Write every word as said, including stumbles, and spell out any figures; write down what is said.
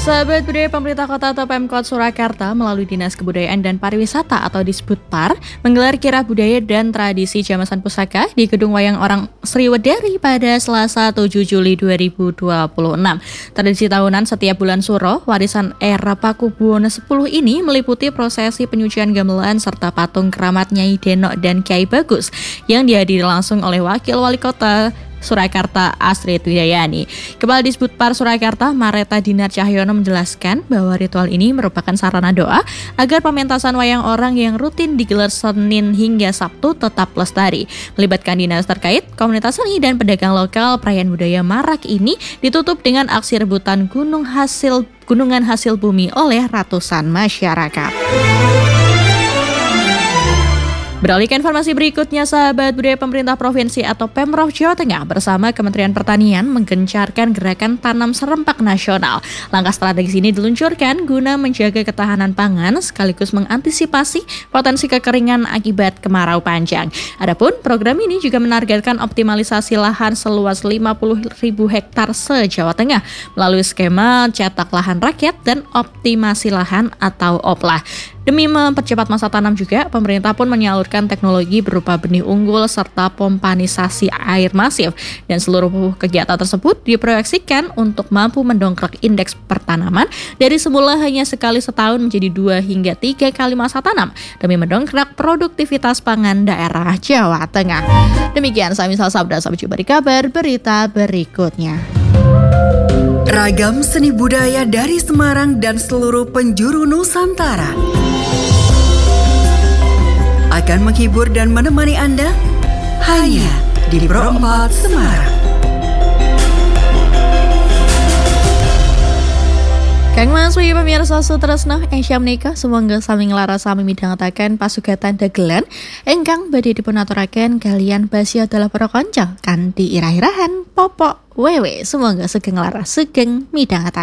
Sahabat budaya, pemerintah kota atau Pemkot Surakarta melalui Dinas Kebudayaan dan Pariwisata atau Disbudpar menggelar kirab budaya dan tradisi Jamasan Pusaka di Gedung Wayang Orang Sriwedari pada Selasa tujuh Juli dua ribu dua puluh enam. Tradisi tahunan setiap bulan Suro, warisan era Pakubuwono sepuluh ini meliputi prosesi penyucian gamelan serta patung keramat Nyai Denok dan Kyai Bagus yang dihadiri langsung oleh Wakil Wali Kota Surakarta Astrid Widayani. Kepala Disbudpar Surakarta Mareta Dinar Cahyono menjelaskan bahwa ritual ini merupakan sarana doa agar pementasan wayang orang yang rutin digelar Senin hingga Sabtu tetap lestari. Melibatkan dinas terkait, komunitas seni dan pedagang lokal, perayaan budaya marak ini ditutup dengan aksi rebutan gunung hasil gunungan hasil bumi oleh ratusan masyarakat. Beralih ke informasi berikutnya, sahabat budaya, pemerintah provinsi atau Pemprov Jawa Tengah bersama Kementerian Pertanian menggencarkan gerakan tanam serempak nasional. Langkah strategis ini diluncurkan guna menjaga ketahanan pangan sekaligus mengantisipasi potensi kekeringan akibat kemarau panjang. Adapun program ini juga menargetkan optimalisasi lahan seluas lima puluh ribu hektar se-Jawa Tengah melalui skema cetak lahan rakyat dan optimasi lahan atau OPLAH. Demi mempercepat masa tanam juga, pemerintah pun menyalurkan teknologi berupa benih unggul serta pompanisasi air masif. Dan seluruh kegiatan tersebut diproyeksikan untuk mampu mendongkrak indeks pertanaman dari semula hanya sekali setahun menjadi dua hingga tiga kali masa tanam demi mendongkrak produktivitas pangan daerah Jawa Tengah. Demikian saya Misal Sabda, sampai jumpa di kabar berita berikutnya. Ragam seni budaya dari Semarang dan seluruh penjuru Nusantara akan menghibur dan menemani Anda hanya di Pro empat Semarang. Kang Mas Wi pemirsa sutresna Asia menika semoga sami nglaras sami midhangetaken pasugatan dagelan ingkang badhe dipunaturaken kalian Basya adalah para kanca kanthi irah-irahan popok wewe, semoga sugeng laras sugeng midhangetaken.